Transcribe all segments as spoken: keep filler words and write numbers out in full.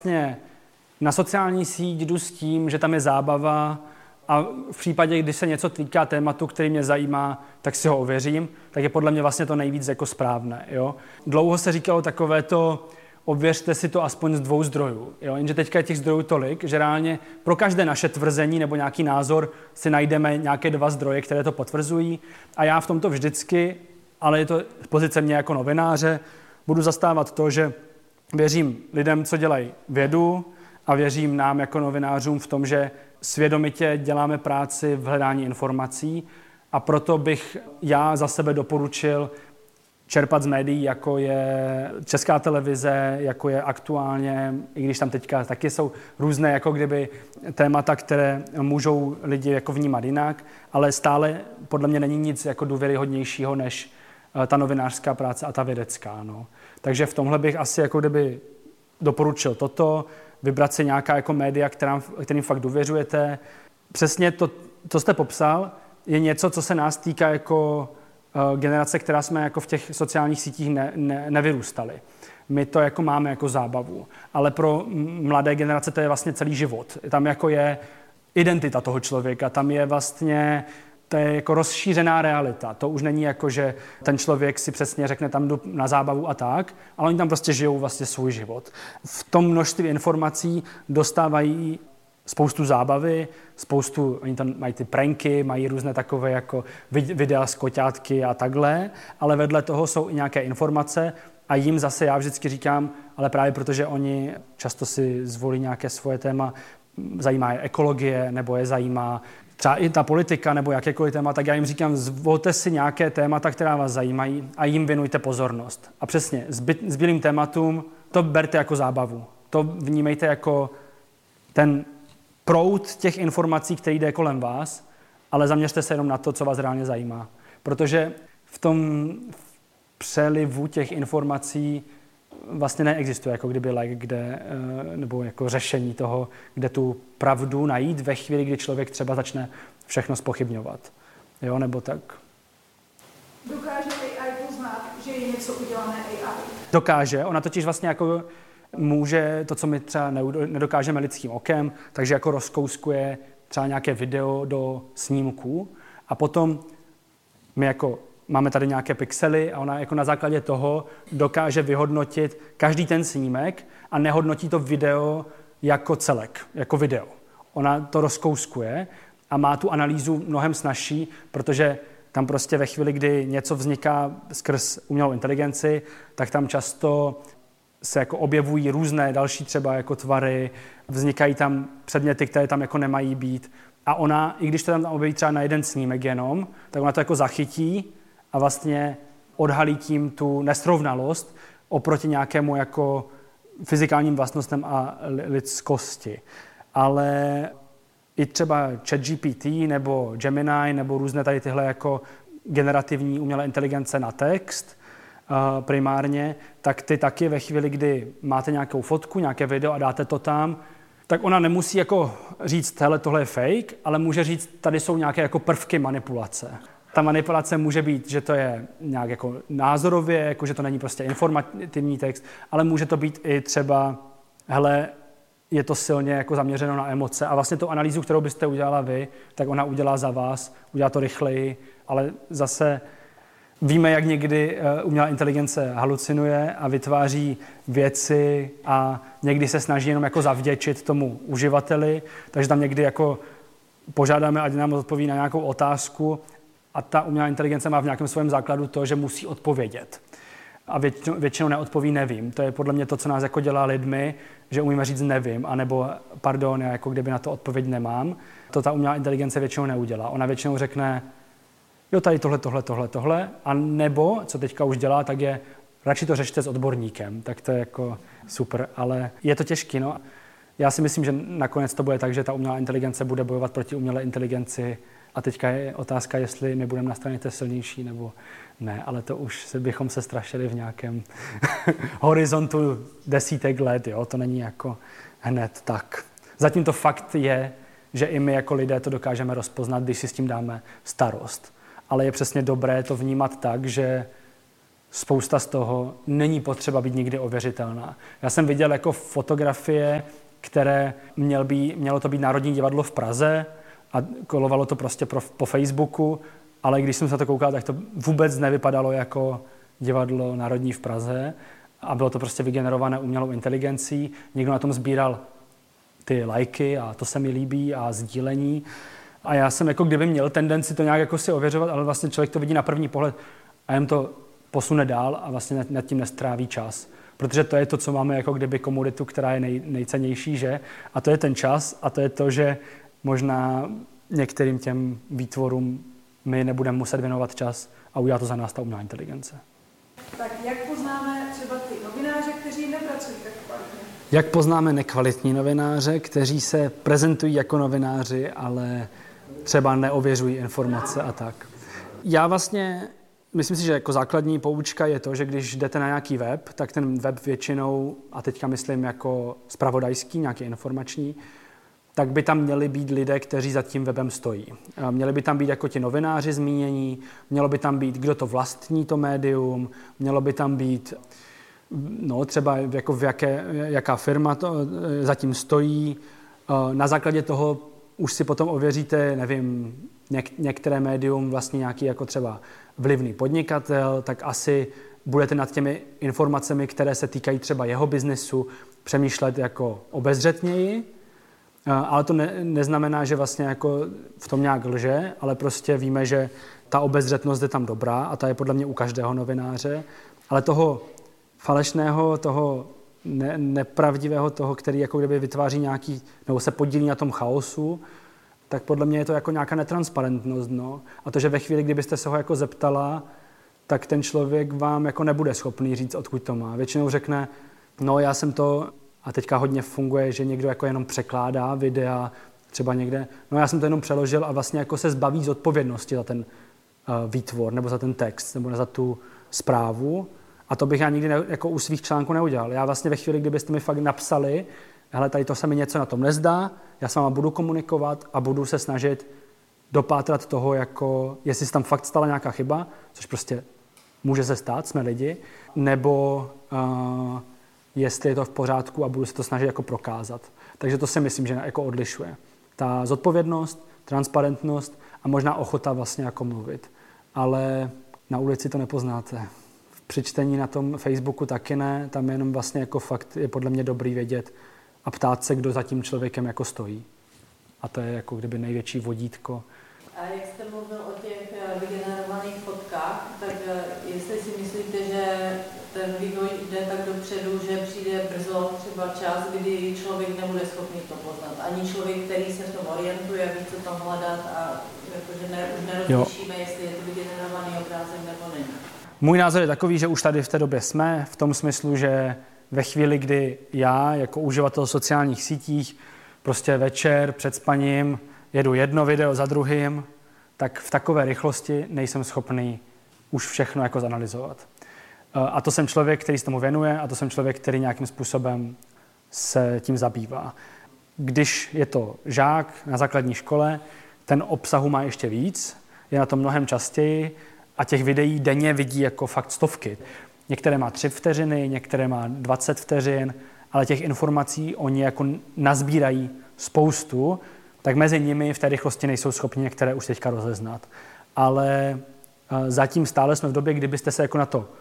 Vlastně na sociální síť jdu s tím, že tam je zábava a v případě, když se něco týká tématu, který mě zajímá, tak si ho ověřím, tak je podle mě vlastně to nejvíc jako správné. Jo? Dlouho se říkalo takové to, ověřte si to aspoň z dvou zdrojů. Jo? Jenže teďka je těch zdrojů tolik, že reálně pro každé naše tvrzení nebo nějaký názor si najdeme nějaké dva zdroje, které to potvrzují. A já v tomto vždycky, ale je to z pozice mě jako novináře, budu zastávat to, že věřím lidem, co dělají vědu, a věřím nám jako novinářům v tom, že svědomitě děláme práci v hledání informací, a proto bych já za sebe doporučil čerpat z médií, jako je Česká televize, jako je Aktuálně, i když tam teďka taky jsou různé jako kdyby témata, které můžou lidi jako vnímat jinak, ale stále podle mě není nic jako důvěryhodnějšího než ta novinářská práce a ta vědecká. No. Takže v tomhle bych asi jako kdyby doporučil toto, vybrat si nějaká jako média, kterým, kterým fakt důvěřujete. Přesně to, co jste popsal, je něco, co se nás týká jako uh, generace, která jsme jako v těch sociálních sítích ne, ne, nevyrůstali. My to jako máme jako zábavu, ale pro mladé generace to je vlastně celý život. Tam jako je identita toho člověka, tam je vlastně to je jako rozšířená realita. To už není jako, že ten člověk si přesně řekne, tam jdu na zábavu a tak, ale oni tam prostě žijou vlastně svůj život. V tom množství informací dostávají spoustu zábavy, spoustu, oni tam mají ty pranky, mají různé takové jako videa z koťátky a takhle, ale vedle toho jsou i nějaké informace a jim zase já vždycky říkám, ale právě protože oni často si zvolí nějaké svoje téma, zajímá je ekologie nebo je zajímá třeba i ta politika nebo jakékoliv téma, tak já jim říkám, zvolte si nějaké témata, která vás zajímají a jim věnujte pozornost. A přesně, zbylým tématům to berte jako zábavu. To vnímejte jako ten proud těch informací, který jde kolem vás, ale zaměřte se jenom na to, co vás reálně zajímá. Protože v tom přelivu těch informací vlastně neexistuje jako kdyby lék, kde, nebo jako řešení toho, kde tu pravdu najít ve chvíli, kdy člověk třeba začne všechno zpochybňovat. Jo, nebo tak. Dokáže A I poznat, že je něco udělané A I? Dokáže. Ona totiž vlastně jako může to, co my třeba nedokážeme lidským okem, takže jako rozkouskuje třeba nějaké video do snímků a potom my jako máme tady nějaké pixely a ona jako na základě toho dokáže vyhodnotit každý ten snímek a nehodnotí to video jako celek, jako video. Ona to rozkouskuje a má tu analýzu mnohem snazší, protože tam prostě ve chvíli, kdy něco vzniká skrz umělou inteligenci, tak tam často se jako objevují různé další třeba jako tvary, vznikají tam předměty, které tam jako nemají být. A ona, i když to tam objeví třeba na jeden snímek jenom, tak ona to jako zachytí a vlastně odhalí tím tu nesrovnalost oproti nějakému jako fyzikálním vlastnostem a lidskosti. Ale i třeba ChatGPT nebo Gemini nebo různé tady tyhle jako generativní umělé inteligence na text uh, primárně, tak ty taky ve chvíli, kdy máte nějakou fotku, nějaké video a dáte to tam, tak ona nemusí jako říct, hele, tohle je fake, ale může říct, tady jsou nějaké jako prvky manipulace. Ta manipulace může být, že to je nějak jako názorově, jako že to není prostě informativní text, ale může to být i třeba, hele, je to silně jako zaměřeno na emoce a vlastně tu analýzu, kterou byste udělala vy, tak ona udělá za vás, udělá to rychleji, ale zase víme, jak někdy umělá inteligence halucinuje a vytváří věci a někdy se snaží jenom jako zavděčit tomu uživateli, takže tam někdy jako požádáme, ať nám odpoví na nějakou otázku a ta umělá inteligence má v nějakém svém základu to, že musí odpovědět. A většinou, většinou neodpoví nevím. To je podle mě to, co nás jako dělá lidmi, že umíme říct nevím, anebo pardon, já jako kdyby na to odpověď nemám. To ta umělá inteligence většinou neudělá. Ona většinou řekne, jo, tady tohle, tohle, tohle, tohle, a nebo, co teďka už dělá, tak je, radši to řešte s odborníkem, tak to je jako super, ale je to těžký, no. Já si myslím, že nakonec to bude tak, že ta umělá inteligence bude bojovat proti umělé inteligenci a teďka je otázka, jestli my budeme na straně té silnější, nebo ne, ale to už se, bychom se strašili v nějakém horizontu desítek let, jo, to není jako hned tak. Zatím to fakt je, že i my jako lidé to dokážeme rozpoznat, když si s tím dáme starost. Ale je přesně dobré to vnímat tak, že spousta z toho není potřeba být nikdy ověřitelná. Já jsem viděl jako fotografie, které měl být, mělo to být Národní divadlo v Praze a kolovalo to prostě pro, po Facebooku, ale když jsem se na to koukal, tak to vůbec nevypadalo jako divadlo Národní v Praze a bylo to prostě vygenerované umělou inteligencí. Někdo na tom sbíral ty lajky a to se mi líbí a sdílení. A já jsem jako kdyby měl tendenci to nějak jako si ověřovat, ale vlastně člověk to vidí na první pohled a jen to posune dál a vlastně nad tím nestráví čas. Protože to je to, co máme jako kdyby komoditu, která je nej, nejcennější, že? A to je ten čas a to je to, že možná některým těm výtvorům my nebudeme muset věnovat čas a udělá to za nás ta umělá inteligence. Tak jak poznáme třeba ty novináře, kteří nepracují tak kvalitně? Jak poznáme nekvalitní novináře, kteří se prezentují jako novináři, ale třeba neověřují informace a tak. Já vlastně myslím si, že jako základní poučka je to, že když jdete na nějaký web, tak ten web většinou, a teďka myslím jako zpravodajský, nějaký informační, tak by tam měli být lidé, kteří za tím webem stojí. Měli by tam být jako ti novináři zmínění, mělo by tam být, kdo to vlastní, to médium, mělo by tam být, no třeba jako v jaké, jaká firma to za tím stojí. Na základě toho už si potom ověříte, nevím, něk, některé médium vlastně nějaký jako třeba vlivný podnikatel, tak asi budete nad těmi informacemi, které se týkají třeba jeho biznesu, přemýšlet jako obezřetněji. Ale to ne, neznamená, že vlastně jako v tom nějak lže, ale prostě víme, že ta obezřetnost je tam dobrá a ta je podle mě u každého novináře. Ale toho falešného, toho ne, nepravdivého, toho, který jako kdyby vytváří nějaký, nebo se podílí na tom chaosu, tak podle mě je to jako nějaká netransparentnost. No. A to, že ve chvíli, kdybyste se ho jako zeptala, tak ten člověk vám jako nebude schopný říct, odkud to má. Většinou řekne, no já jsem to, a teďka hodně funguje, že někdo jako jenom překládá videa, třeba někde, no já jsem to jenom přeložil a vlastně jako se zbaví z odpovědnosti za ten uh, výtvor, nebo za ten text, nebo za tu zprávu. A to bych já nikdy ne, jako u svých článků neudělal. Já vlastně ve chvíli, kdybyste mi fakt napsali, hele, tady to se mi něco na tom nezdá, já s váma budu komunikovat a budu se snažit dopátrat toho, jako jestli se tam fakt stala nějaká chyba, což prostě může se stát, jsme lidi, nebo uh, jestli je to v pořádku a budu se to snažit jako prokázat. Takže to si myslím, že jako odlišuje. Ta zodpovědnost, transparentnost a možná ochota vlastně jako mluvit. Ale na ulici to nepoznáte. V přečtení na tom Facebooku taky ne, tam jenom vlastně jako fakt je podle mě dobrý vědět a ptát se, kdo za tím člověkem jako stojí. A to je jako kdyby největší vodítko. A jak jste mluvil o těch vygenerovaných fotkách, tak jestli si myslíte, že ten vývoj jde tak dopředu, že přijde brzo třeba čas, kdy člověk nebude schopný to poznat. Ani člověk, který se v tom orientuje, ví, co tam hledat a jakože ne, už nerozlišíme, jestli je to vygenerovaný obrázek nebo není. Můj názor je takový, že už tady v té době jsme, v tom smyslu, že ve chvíli, kdy já jako uživatel sociálních sítích prostě večer před spaním jedu jedno video za druhým, tak v takové rychlosti nejsem schopný už všechno jako zanalyzovat. A to jsem člověk, který se tomu věnuje, a to jsem člověk, který nějakým způsobem se tím zabývá. Když je to žák na základní škole, ten obsahu má ještě víc, je na to mnohem častěji a těch videí denně vidí jako fakt stovky. Některé má tři vteřiny, některé má dvacet vteřin, ale těch informací oni jako nazbírají spoustu, tak mezi nimi v té rychlosti nejsou schopni některé už teďka rozeznat. Ale zatím stále jsme v době, kdybyste se jako na to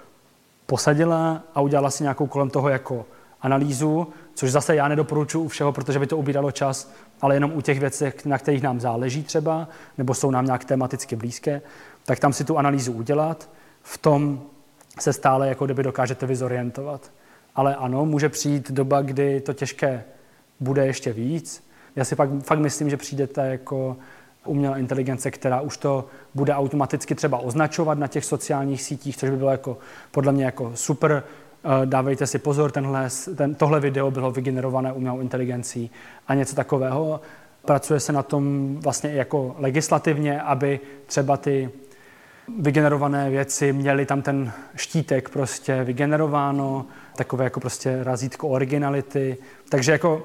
posadila a udělala si nějakou kolem toho jako analýzu, což zase já nedoporučuji u všeho, protože by to ubíralo čas, ale jenom u těch věcí, na kterých nám záleží třeba, nebo jsou nám nějak tematicky blízké, tak tam si tu analýzu udělat. V tom se stále jako kdyby dokážete vyzorientovat. Ale ano, může přijít doba, kdy to těžké bude ještě víc. Já si fakt, fakt myslím, že přijdete jako umělá inteligence, která už to bude automaticky třeba označovat na těch sociálních sítích, což by bylo jako, podle mě jako super. Dávejte si pozor, tenhle, ten, tohle video bylo vygenerované umělou inteligencí a něco takového. Pracuje se na tom vlastně jako legislativně, aby třeba ty vygenerované věci měly tam ten štítek prostě vygenerováno, takové jako prostě razítko originality. Takže jako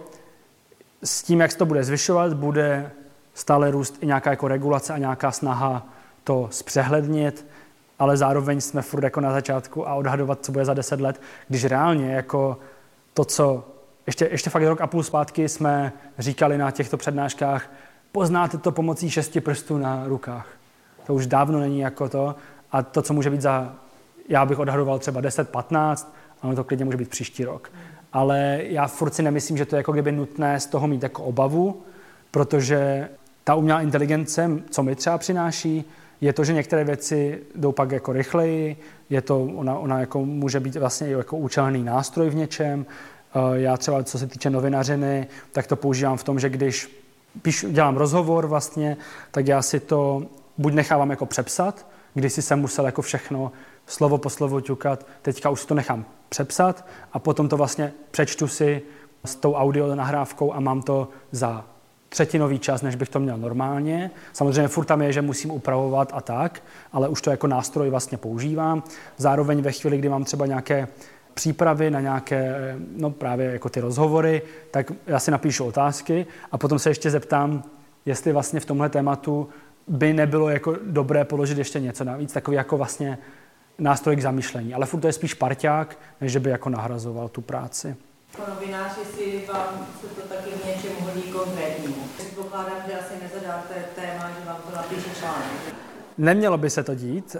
s tím, jak se to bude zvyšovat, bude stále růst i nějaká jako regulace a nějaká snaha to zpřehlednit. ale zároveň jsme furt jako na začátku a odhadovat, co bude za deset let, když reálně jako to, co ještě, ještě fakt rok a půl zpátky jsme říkali na těchto přednáškách, poznáte to pomocí šesti prstů na rukách. To už dávno není jako to. A to, co může být za, já bych odhadoval třeba deset patnáct, ale to klidně může být příští rok. Ale já furt si nemyslím, že to je jako kdyby nutné z toho mít jako obavu, protože ta umělá inteligence, co mi třeba přináší, je to, že některé věci jdou pak jako rychleji, je to, ona, ona jako může být vlastně jako účelný nástroj v něčem. Já třeba, co se týče novinařiny, tak to používám v tom, že když píšu, dělám rozhovor vlastně, tak já si to buď nechávám jako přepsat, když si jsem musel jako všechno slovo po slovu ťukat, teďka už si to nechám přepsat a potom to vlastně přečtu si s tou audio nahrávkou a mám to za třetinový čas, než bych to měl normálně. Samozřejmě furt tam je, že musím upravovat a tak, ale už to jako nástroj vlastně používám. Zároveň ve chvíli, kdy mám třeba nějaké přípravy na nějaké, no právě jako ty rozhovory, tak já si napíšu otázky a potom se ještě zeptám, jestli vlastně v tomhle tématu by nebylo jako dobré položit ještě něco navíc, takový jako vlastně nástroj k zamýšlení. Ale furt to je spíš parťák, než že by jako nahrazoval tu práci. Jako novinář, jestli vám se to taky v něčem hodí konkrétnímu. Předpokládám, že asi nezadáte téma, že vám to napíše článek. Nemělo by se to dít.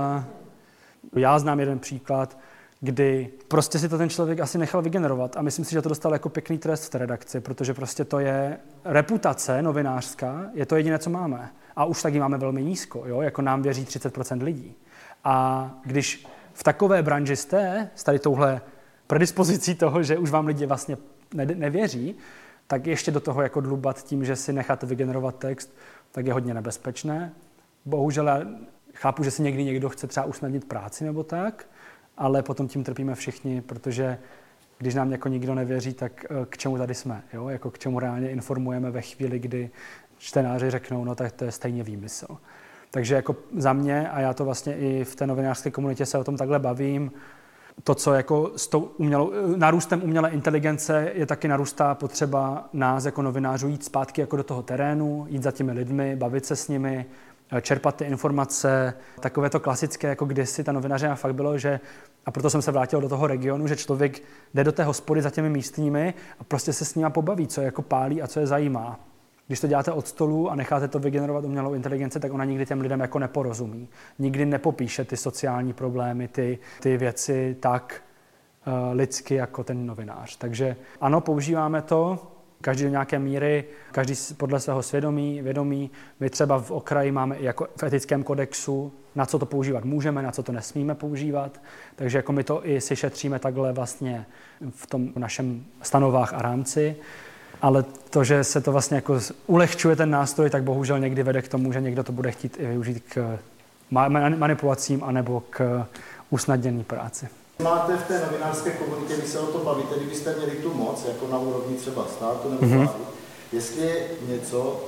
Já znám jeden příklad, kdy prostě si to ten člověk asi nechal vygenerovat a myslím si, že to dostal jako pěkný trest v té redakci, protože prostě to je reputace novinářská, je to jediné, co máme. A už taky máme velmi nízko, jo? Jako nám věří třicet procent lidí. A když v takové branži jste, s tady touhle predispozicí toho, že už vám lidi vlastně nevěří, tak ještě do toho jako dlubat tím, že si necháte vygenerovat text, tak je hodně nebezpečné. Bohužel já chápu, že si někdy někdo chce třeba usnadnit práci nebo tak, ale potom tím trpíme všichni, protože když nám jako nikdo nevěří, tak k čemu tady jsme, jo? Jako k čemu reálně informujeme ve chvíli, kdy čtenáři řeknou, no tak to je stejně výmysl. Takže jako za mě, a já to vlastně i v té novinářské komunitě se o tom takhle bavím, to, co jako s tou umělou, narůstem umělé inteligence je taky narůstá potřeba nás jako novinářů jít zpátky jako do toho terénu, jít za těmi lidmi, bavit se s nimi, čerpat ty informace, takové to klasické, jako kdysi ta novinařina fakt bylo, že, a proto jsem se vrátil do toho regionu, že člověk jde do té hospody za těmi místními a prostě se s nima pobaví, co je jako pálí a co je zajímá. Když to děláte od stolu a necháte to vygenerovat umělou inteligenci, tak ona nikdy těm lidem jako neporozumí. Nikdy nepopíše ty sociální problémy, ty, ty věci tak uh, lidsky jako ten novinář. Takže ano, používáme to, každý do nějaké míry, každý podle svého svědomí, vědomí. My třeba v okraji máme i jako v etickém kodexu, na co to používat můžeme, na co to nesmíme používat. Takže jako my to i si šetříme takhle vlastně v tom našem stanovách a rámci. Ale to, že se to vlastně jako ulehčuje ten nástroj, tak bohužel někdy vede k tomu, že někdo to bude chtít i využít k manipulacím anebo k usnadněné práci. Máte v té novinářské komunitě, když se o to bavíte, kdybyste měli tu moc, jako na úrovni třeba státu nebo vlády, mm-hmm. jestli je něco,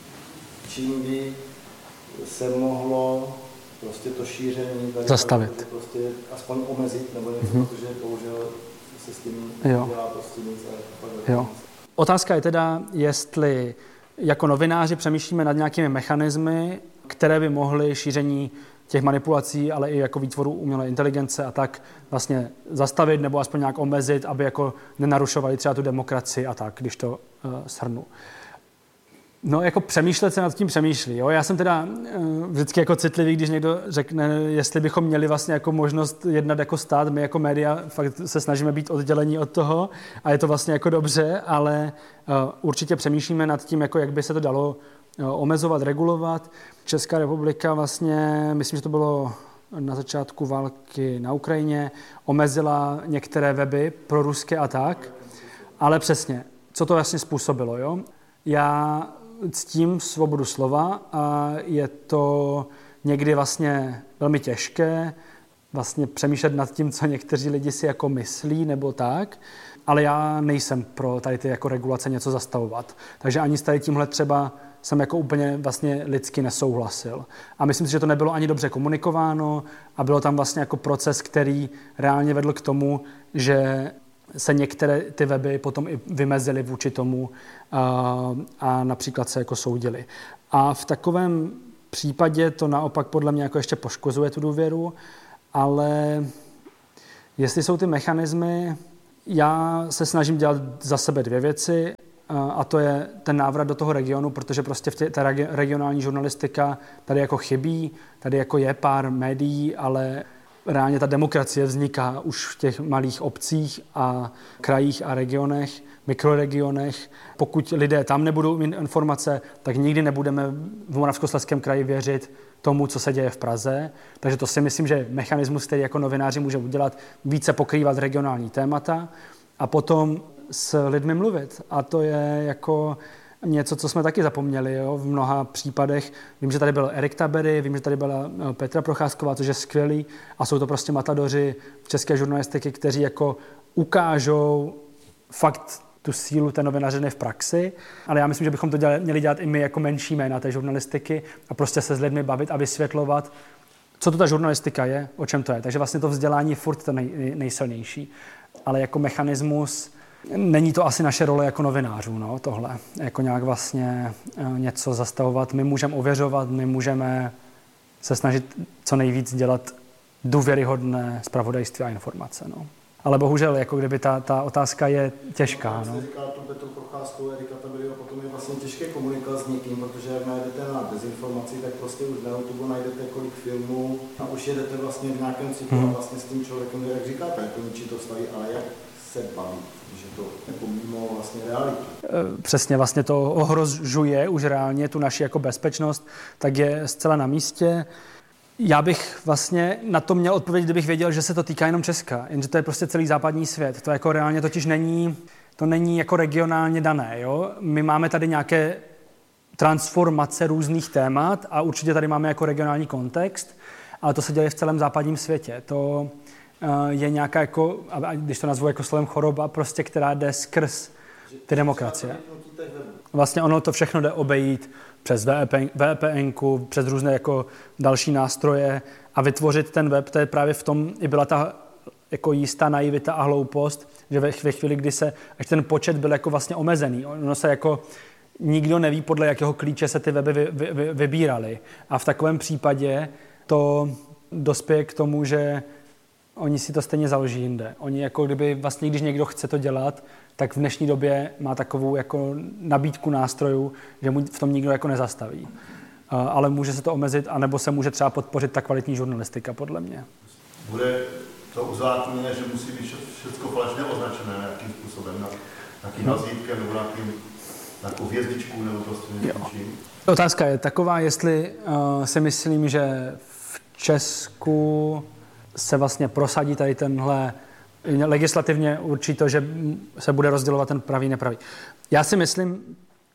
čím by se mohlo prostě to šíření tady zastavit. Prostě aspoň omezit, nebo něco, mm-hmm. protože bohužel se s tím jo. dělá prostě nic. Jo. Otázka je teda, jestli jako novináři přemýšlíme nad nějakými mechanismy, které by mohly šíření těch manipulací, ale i jako výtvoru umělé inteligence a tak vlastně zastavit nebo aspoň nějak omezit, aby jako nenarušovali třeba tu demokracii a tak, když to uh, shrnu. No jako přemýšlet se nad tím přemýšlí. Jo? Já jsem teda uh, vždycky jako citlivý, když někdo řekne, jestli bychom měli vlastně jako možnost jednat jako stát. My jako média fakt se snažíme být oddělení od toho a je to vlastně jako dobře, ale uh, určitě přemýšlíme nad tím, jako jak by se to dalo uh, omezovat, regulovat. Česká republika vlastně, myslím, že to bylo na začátku války na Ukrajině, omezila některé weby pro ruské a tak, ale přesně, co to vlastně způsobilo, jo? Já ctím svobodu slova a je to někdy vlastně velmi těžké vlastně přemýšlet nad tím, co někteří lidi si jako myslí nebo tak, ale já nejsem pro tady ty jako regulace něco zastavovat. Takže ani s tady tímhle třeba jsem jako úplně vlastně lidsky nesouhlasil. A myslím si, že to nebylo ani dobře komunikováno a bylo tam vlastně jako proces, který reálně vedl k tomu, že se některé ty weby potom i vymezily vůči tomu a, a například se jako soudily. A v takovém případě to naopak podle mě jako ještě poškozuje tu důvěru, ale jestli jsou ty mechanismy, já se snažím dělat za sebe dvě věci a to je ten návrat do toho regionu, protože prostě v tě, ta regionální žurnalistika tady jako chybí, tady jako je pár médií, ale reálně ta demokracie vzniká už v těch malých obcích a krajích a regionech, mikroregionech. Pokud lidé tam nebudou mít informace, tak nikdy nebudeme v Moravskoslezském kraji věřit tomu, co se děje v Praze. Takže to si myslím, že je mechanismus, který jako novináři může udělat, více pokrývat regionální témata a potom s lidmi mluvit. A to je jako něco, co jsme taky zapomněli, jo, v mnoha případech. Vím, že tady byl Erik Tabery, vím, že tady byla Petra Procházková, což je skvělý a jsou to prostě matadoři v české žurnalistiky, kteří jako ukážou fakt tu sílu té novinařiny v praxi, ale já myslím, že bychom to dělali, měli dělat i my jako menší jména té žurnalistiky a prostě se s lidmi bavit a vysvětlovat, co to ta žurnalistika je, o čem to je. Takže vlastně to vzdělání je furt to nej, nejsilnější, ale jako mechanismus není to asi naše role jako novinářů, no, tohle. Jako nějak vlastně něco zastavovat. My můžeme ověřovat, my můžeme se snažit co nejvíc dělat důvěryhodné zpravodajství a informace, no. Ale bohužel, jako kdyby ta, ta otázka je těžká. No. Jste říkal tu Petru Procházkovou, Erika Taberyho, potom je vlastně těžké komunikovat s někým, protože jak najdete na dezinformaci, tak prostě už na YouTube najdete kolik filmů a už jedete vlastně v nějakém cyklu hmm. a vlastně s tím člověkem, jak říkáte, jako ničí to staví, ale jak se baví, že to jako mimo vlastně realitu. Přesně, vlastně to ohrožuje už reálně tu naši jako bezpečnost, tak je zcela na místě. Já bych vlastně na to měl odpovědět, kdybych věděl, že se to týká jenom Česka, jenže to je prostě celý západní svět. To jako reálně totiž není, to není jako regionálně dané. Jo? My máme tady nějaké transformace různých témat a určitě tady máme jako regionální kontext, ale to se děje v celém západním světě. To je nějaká jako, když to nazvu jako slovem choroba, prostě, která jde skrz ty demokracie. Vlastně ono to všechno jde obejít přes V P N ku, přes různé jako další nástroje a vytvořit ten web, to je právě v tom, i byla ta jako jistá naivita a hloupost, že ve chvíli, kdy se, až ten počet byl jako vlastně omezený, ono se jako nikdo neví, podle jakého klíče se ty weby vy, vy, vy, vybíraly. A v takovém případě to dospěje k tomu, že oni si to stejně založí jinde. Oni jako kdyby vlastně, když někdo chce to dělat, tak v dnešní době má takovou jako nabídku nástrojů, že mu v tom nikdo jako nezastaví. Ale může se to omezit, anebo se může třeba podpořit ta kvalitní žurnalistika, podle mě. Bude to uzákoněné, že musí být všechno falešně označené nějakým způsobem, na nějakým nazvítkem nebo nějakým, nějakou hvězdičku nebo prostě něčím? Otázka je taková, jestli uh, si myslím, že v Česku se vlastně prosadí tady tenhle legislativně určí to, že se bude rozdělovat ten pravý, nepravý. Já si myslím,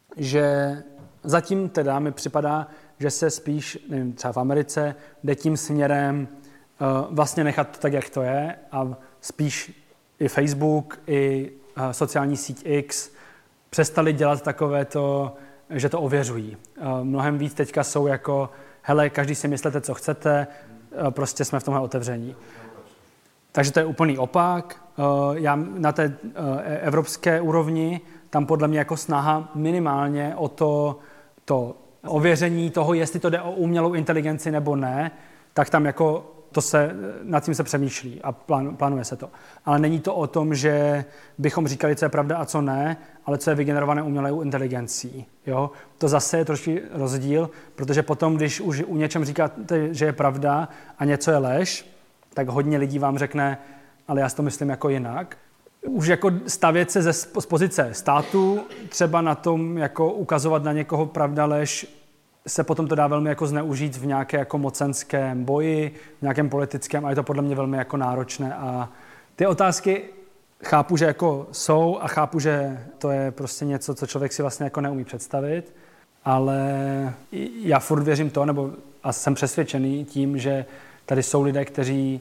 že zatím teda mi připadá, že se spíš, nevím, třeba v Americe, jde tím směrem uh, vlastně nechat to tak, jak to je a spíš i Facebook, i uh, sociální síť X přestali dělat takové to, že to ověřují. Uh, mnohem víc teďka jsou jako, hele, každý si myslete, co chcete, uh, prostě jsme v tomhle otevření. Takže to je úplný opak. Já na té evropské úrovni, tam podle mě jako snaha minimálně o to, to ověření toho, jestli to jde o umělou inteligenci nebo ne, tak tam jako to se, nad tím se přemýšlí a plán, plánuje se to. Ale není to o tom, že bychom říkali, co je pravda a co ne, ale co je vygenerované umělou inteligencí. Jo? To zase je trošku rozdíl, protože potom, když už u něčem říkáte, že je pravda a něco je lež, tak hodně lidí vám řekne, ale já si to myslím jako jinak. Už jako stavět se ze, z pozice státu, třeba na tom jako ukazovat na někoho pravda, lež, se potom to dá velmi jako zneužít v nějaké jako mocenském boji, v nějakém politickém a je to podle mě velmi jako náročné. A ty otázky chápu, že jako jsou a chápu, že to je prostě něco, co člověk si vlastně jako neumí představit, ale já furt věřím to, nebo a jsem přesvědčený tím, že tady jsou lidé, kteří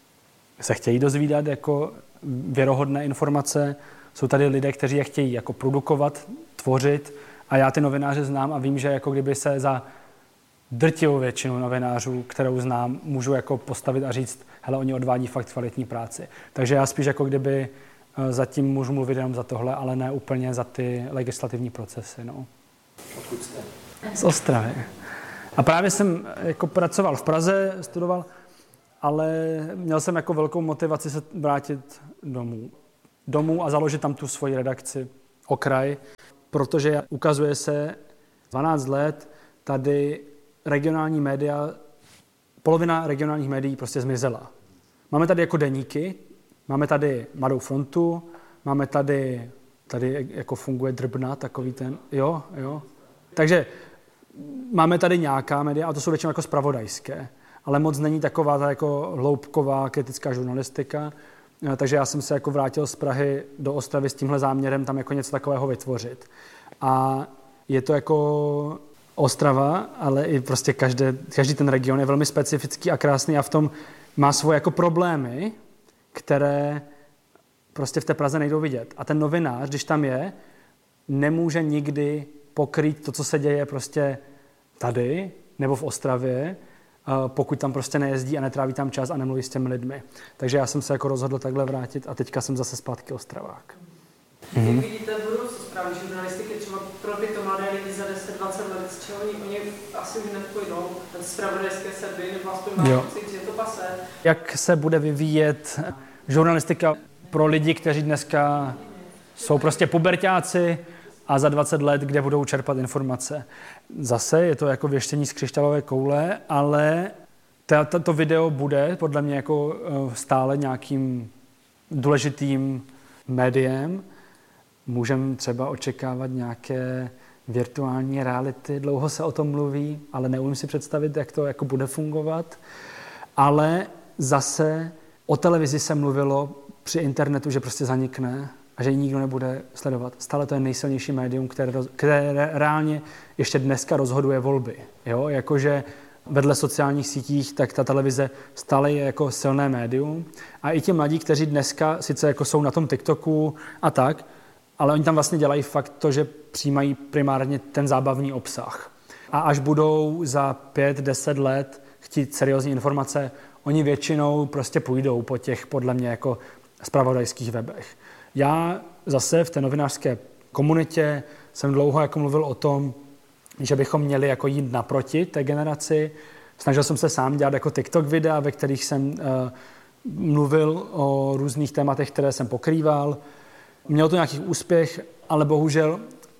se chtějí dozvídat jako věrohodné informace. Jsou tady lidé, kteří je chtějí jako produkovat, tvořit. A já ty novináře znám a vím, že jako kdyby se za drtivou většinu novinářů, kterou znám, můžu jako postavit a říct, hele, oni odvádí fakt kvalitní práci. Takže já spíš jako kdyby zatím můžu mluvit jenom za tohle, ale ne úplně za ty legislativní procesy. No. Odkud jste? Z Ostravy. A právě jsem jako pracoval v Praze, studoval, ale měl jsem jako velkou motivaci se vrátit domů. Domů a založit tam tu svoji redakci Okraj, protože ukazuje se dvanáct let tady regionální média, polovina regionálních médií prostě zmizela. Máme tady jako deníky, máme tady Mladou frontu, máme tady, tady jako funguje Drbna, takový ten, jo, jo. Takže máme tady nějaká média, a to jsou většinou jako zpravodajské, ale moc není taková ta jako hloubková kritická žurnalistika, takže já jsem se jako vrátil z Prahy do Ostravy s tímhle záměrem tam jako něco takového vytvořit. A je to jako Ostrava, ale i prostě každé, každý ten region je velmi specifický a krásný a v tom má svoje jako problémy, které prostě v té Praze nejdou vidět. A ten novinář, když tam je, nemůže nikdy pokrýt to, co se děje prostě tady nebo v Ostravě, pokud tam prostě nejezdí a netráví tam čas a nemluví s těmi lidmi. Takže já jsem se jako rozhodl takhle vrátit a teďka jsem zase zpátky Ostravák. Jak mm-hmm. vidíte budoucnost právě žurnalistiky třeba pro tyto mladé lidi za deset dvacet let, z čeho oni, oni asi už nepůjdou, ten zpravodajské servery, nebo aspoň má pocit, že je to pasé. Jak se bude vyvíjet žurnalistika pro lidi, kteří dneska jsou prostě puberťáci a za dvacet let, kde budou čerpat informace. Zase je to jako věštění z křišťálové koule, ale to video bude podle mě jako stále nějakým důležitým médiem. Můžeme třeba očekávat nějaké virtuální reality, dlouho se o tom mluví, ale neumím si představit, jak to jako bude fungovat. Ale zase o televizi se mluvilo při internetu, že prostě zanikne a že ji nikdo nebude sledovat. Stále to je nejsilnější médium, které, které reálně ještě dneska rozhoduje volby. Jo? Jakože vedle sociálních sítích, tak ta televize stále je jako silné médium. A i ti mladí, kteří dneska sice jako jsou na tom TikToku a tak, ale oni tam vlastně dělají fakt to, že přijímají primárně ten zábavní obsah. A až budou za pět, deset let chtít seriózní informace, oni většinou prostě půjdou po těch, podle mě, jako zpravodajských webech. Já zase v té novinářské komunitě jsem dlouho jako mluvil o tom, že bychom měli jako jít naproti té generaci. Snažil jsem se sám dělat jako TikTok videa, ve kterých jsem uh, mluvil o různých tématech, které jsem pokrýval. Mělo to nějaký úspěch, ale bohužel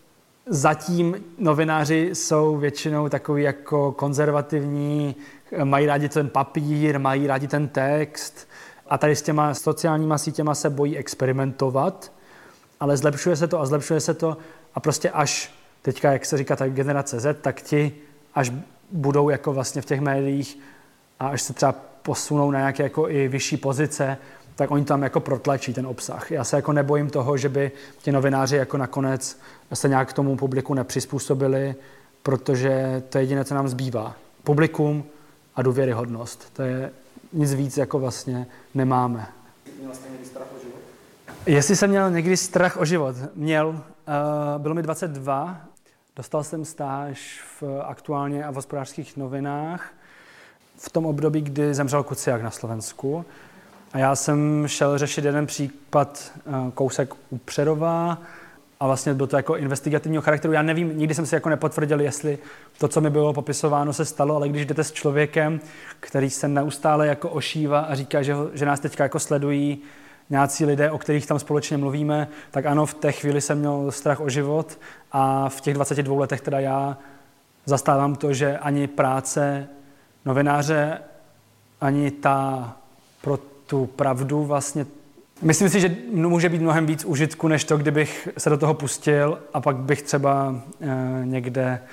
zatím novináři jsou většinou takový jako konzervativní, mají rádi ten papír, mají rádi ten text a tady s těma sociálníma sítěma se bojí experimentovat, ale zlepšuje se to a zlepšuje se to a prostě až teďka, jak se říká, ta generace Z, tak ti až budou jako vlastně v těch médiích a až se třeba posunou na nějaké jako i vyšší pozice, tak oni tam jako protlačí ten obsah. Já se jako nebojím toho, že by ti novináři jako nakonec se nějak k tomu publiku nepřizpůsobili, protože to je jediné, co nám zbývá. Publikum a důvěryhodnost. To je nic víc, jako vlastně nemáme. Měl jste někdy strach o život? Jestli jsem měl někdy strach o život? Měl. Uh, bylo mi dvacet dva, dostal jsem stáž v Aktuálně a v Hospodářských novinách v tom období, kdy zemřel Kuciak na Slovensku. A já jsem šel řešit jeden případ kousek u Přerova a vlastně bylo to jako investigativního charakteru. Já nevím, nikdy jsem si jako nepotvrdil, jestli to, co mi bylo popisováno, se stalo, ale když jdete s člověkem, který se neustále jako ošívá a říká, že, že nás teďka jako sledují nějací lidé, o kterých tam společně mluvíme, tak ano, v té chvíli jsem měl strach o život a v těch dvaceti dvou letech teda já zastávám to, že ani práce novináře, ani ta pro tu pravdu vlastně. Myslím si, že může být mnohem víc užitku, než to, kdybych se do toho pustil a pak bych třeba e, někde e,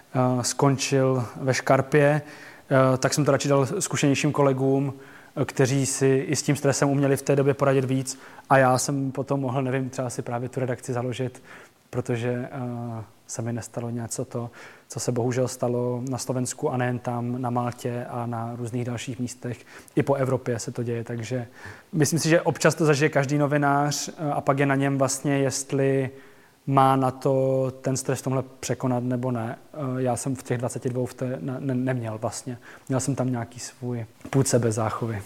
skončil ve škarpě, e, tak jsem to radši dal zkušenějším kolegům, kteří si i s tím stresem uměli v té době poradit víc a já jsem potom mohl, nevím, třeba si právě tu redakci založit, protože e, se mi nestalo něco to, co se bohužel stalo na Slovensku a nejen tam, na Maltě a na různých dalších místech. I po Evropě se to děje, takže myslím si, že občas to zažije každý novinář a pak je na něm vlastně, jestli má na to ten stres tomhle překonat nebo ne. Já jsem v těch dvaceti dvou v té ne, ne, neměl vlastně. Měl jsem tam nějaký svůj půd sebezáchovy.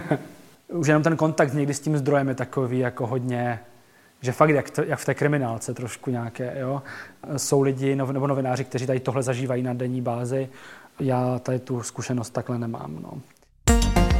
Už jenom ten kontakt někdy s tím zdrojem je takový jako hodně, že fakt jak, to, jak v té kriminálce trošku nějaké, jo. Jsou lidi nebo novináři, kteří tady tohle zažívají na denní bázi já tady tu zkušenost takhle nemám. No.